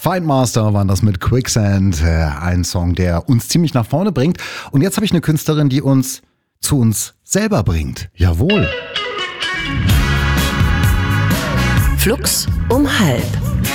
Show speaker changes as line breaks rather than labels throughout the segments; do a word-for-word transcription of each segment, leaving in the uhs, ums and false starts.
Findmaster waren das mit Quicksand, äh, ein Song, der uns ziemlich nach vorne bringt. Und jetzt habe ich eine Künstlerin, die uns zu uns selber bringt. Jawohl.
Flux um halb.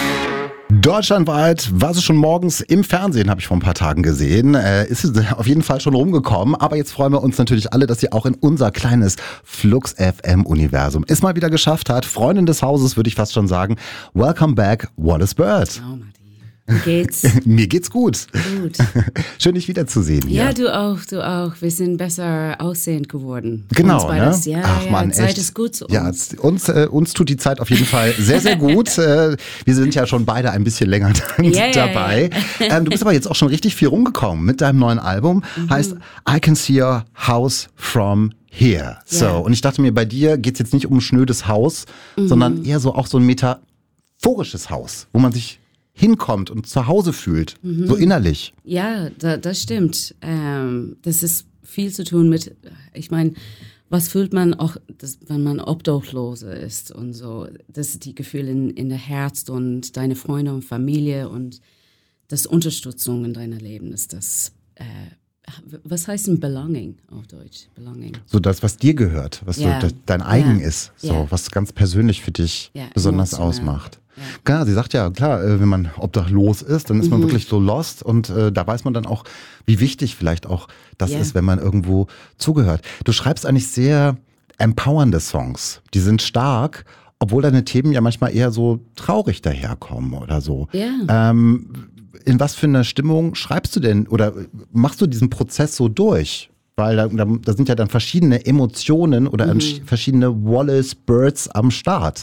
Deutschlandweit war sie schon morgens im Fernsehen, habe ich vor ein paar Tagen gesehen. Äh, ist sie auf jeden Fall schon rumgekommen. Aber jetzt freuen wir uns natürlich alle, dass sie auch in unser kleines Flux F M-Universum es mal wieder geschafft hat. Freundin des Hauses, würde ich fast schon sagen. Welcome back, Wallace Bird.
Oh, Matti. Wie geht's?
Mir geht's gut.
Gut.
Schön, dich wiederzusehen hier.
Ja, du auch, du auch. Wir sind besser aussehend geworden.
Genau,
uns beides.
ne?
Ja,
Ach
ja,
Mann,
Zeit
echt.
ist gut zu uns.
Ja, uns, äh, uns tut die Zeit auf jeden Fall sehr, sehr gut. äh, wir sind ja schon beide ein bisschen länger
Ja,
dabei.
ja, ja.
Ähm, du bist aber jetzt auch schon richtig viel rumgekommen mit deinem neuen Album. Mhm. Heißt I Can See Your House From Here. So,
Ja.
und ich dachte mir, bei dir geht's jetzt nicht um ein schnödes Haus, mhm. sondern eher so auch so ein metaphorisches Haus, wo man sich hinkommt und zu Hause fühlt, mhm. so innerlich.
Ja, da, das stimmt. Ähm, das ist viel zu tun mit, ich meine, was fühlt man auch, das, wenn man Obdachlose ist und so. Das sind die Gefühle in, in der Herz und deine Freunde und Familie und das Unterstützung in deinem Leben ist das. Äh, was heißt ein Belonging auf Deutsch? Belonging.
So das, was dir gehört, was
Ja.
so de- dein eigen
Ja.
ist, so
Ja.
was ganz persönlich für dich
Ja,
besonders
emotional.
ausmacht.
Ja.
Klar, sie sagt ja, klar, äh, wenn man obdachlos ist, dann ist man wirklich so lost und äh, da weiß man dann auch, wie wichtig vielleicht auch das
Ja.
ist, wenn man irgendwo zugehört. Du schreibst eigentlich sehr empowernde Songs, die sind stark, obwohl deine Themen ja manchmal eher so traurig daherkommen oder so.
Ja.
Ähm, in was für einer Stimmung schreibst du denn oder machst du diesen Prozess so durch? Weil da, da, da sind ja dann verschiedene Emotionen oder mhm. verschiedene Wallace Birds am Start.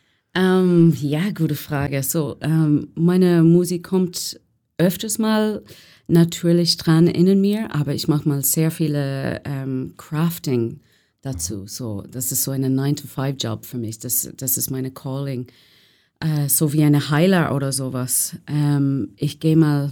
Ähm, ja, gute Frage. So, ähm, meine Musik kommt öfters mal natürlich dran in mir, aber ich mache mal sehr viele ähm, Crafting dazu. So, das ist so ein nine to five Job für mich. Das, das ist meine Calling. Äh, so wie eine Heiler oder sowas. Ähm, ich gehe mal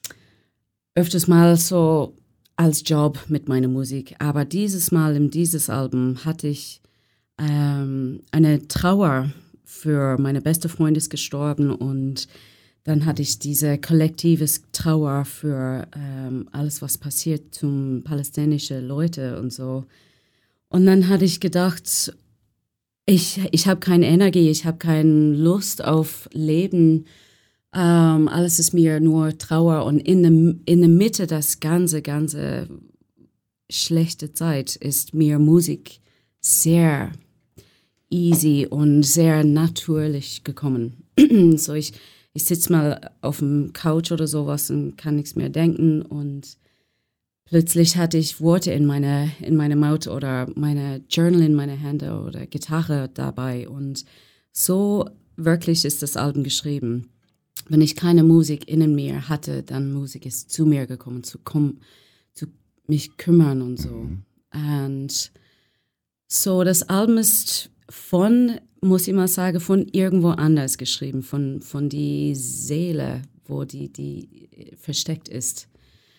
öfters mal so als Job mit meiner Musik. Aber dieses Mal in dieses Album hatte ich ähm, eine Trauer für meine beste Freundin ist gestorben und dann hatte ich diese kollektive Trauer für ähm, alles, was passiert zum palästinensischen Leute und so. Und dann hatte ich gedacht, ich, ich habe keine Energie, ich habe keine Lust auf Leben. Ähm, alles ist mir nur Trauer und in der, in der Mitte das ganze, ganze schlechte Zeit ist mir Musik sehr easy und sehr natürlich gekommen. So ich, ich sitze mal auf dem Couch oder sowas und kann nichts mehr denken und plötzlich hatte ich Worte in meine in meine Mouth oder meine Journal in meine Hände oder Gitarre dabei und so wirklich ist das Album geschrieben. Wenn ich keine Musik in mir hatte, dann Musik ist zu mir gekommen, zu kommen, zu mich kümmern und so. Mhm. Und so das Album ist von, muss ich mal sagen, von irgendwo anders geschrieben, von, von die Seele, wo die, die versteckt ist.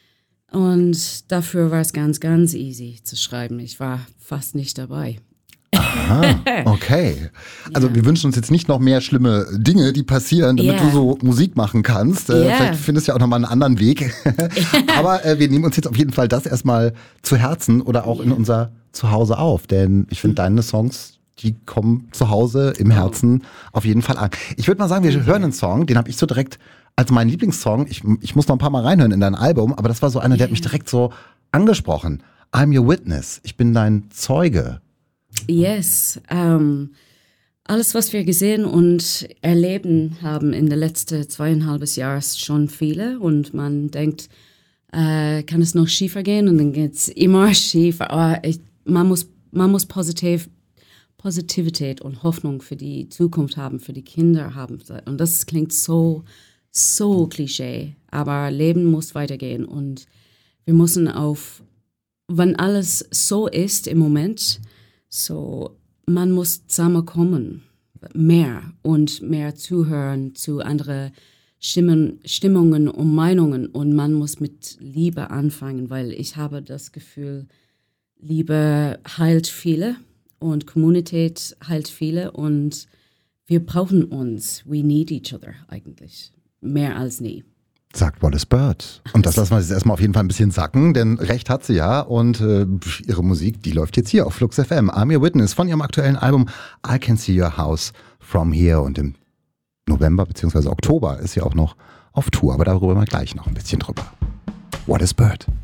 Und dafür war es ganz, ganz easy zu schreiben. Ich war fast nicht dabei.
Aha, okay. Also ja. Wir wünschen uns jetzt nicht noch mehr schlimme Dinge, die passieren, damit
yeah.
du so Musik machen kannst.
Yeah.
Vielleicht findest du ja auch nochmal einen anderen Weg. Aber äh, wir nehmen uns jetzt auf jeden Fall das erstmal zu Herzen oder auch yeah. in unser Zuhause auf. Denn ich finde, deine Songs, die kommen zu Hause im Herzen auf jeden Fall an. Ich würde mal sagen, wir hören einen Song, den habe ich so direkt als meinen Lieblingssong. Ich, ich muss noch ein paar Mal reinhören in dein Album, aber das war so einer, der hat mich direkt so angesprochen. I'm your witness. Ich bin dein Zeuge.
Yes. Um, alles, was wir gesehen und erleben haben in den letzten zweieinhalb Jahren, ist schon viele. Und man denkt, äh, kann es noch schiefer gehen? Und dann geht es immer schief. Aber ich, man muss, man muss positiv Positivität und Hoffnung für die Zukunft haben, für die Kinder haben. Und das klingt so, so Klischee. Aber Leben muss weitergehen. Und wir müssen auf, wenn alles so ist im Moment, so, man muss zusammenkommen, mehr und mehr zuhören zu anderen Stimmen, Stimmungen und Meinungen. Und man muss mit Liebe anfangen, weil ich habe das Gefühl, Liebe heilt viele. Und Kommunität heilt viele und wir brauchen uns. We need each other eigentlich. mehr als nie.
Sagt What is Bird. Und das lassen wir jetzt erstmal auf jeden Fall ein bisschen sacken, denn recht hat sie ja. Und äh, ihre Musik, die läuft jetzt hier auf Flux F M. I'm Your Witness von ihrem aktuellen Album I Can See Your House From Here. Und im November bzw. Oktober ist sie auch noch auf Tour. Aber darüber mal gleich noch ein bisschen drüber. What is Bird?